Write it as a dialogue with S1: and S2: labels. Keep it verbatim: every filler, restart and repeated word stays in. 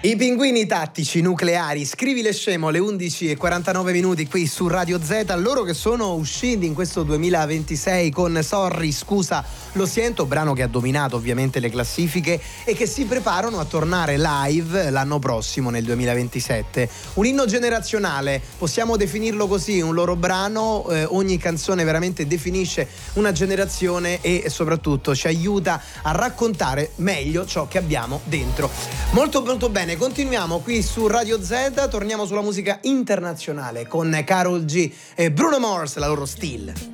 S1: I pinguini tattici nucleari, scrivi le scemo alle undici e quarantanove minuti qui su Radio Z, loro che sono usciti in questo duemilaventisei con Sorry, scusa, lo sento, brano che ha dominato ovviamente le classifiche e che si preparano a tornare live l'anno prossimo nel duemilaventisette. Un inno generazionale, possiamo definirlo così, un loro brano, eh, ogni canzone veramente definisce una generazione e soprattutto ci aiuta a raccontare meglio ciò che abbiamo dentro. Molto molto bene. Continuiamo qui su Radio Z, torniamo sulla musica internazionale con Karol G e Bruno Mars, la loro Still.